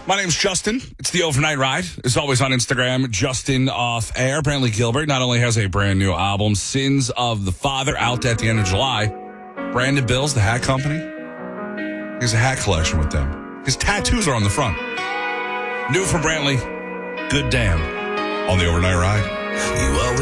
My name's Justin. It's the Overnight Ride. As always on Instagram, Justin Off Air. Brantley Gilbert not only has a brand new album, Sins of the Father, out at the end of July. Brandon Bills, the hat company, he has a hat collection with them. His tattoos are on the front. New from Brantley, Good Damn, on the Overnight Ride. You always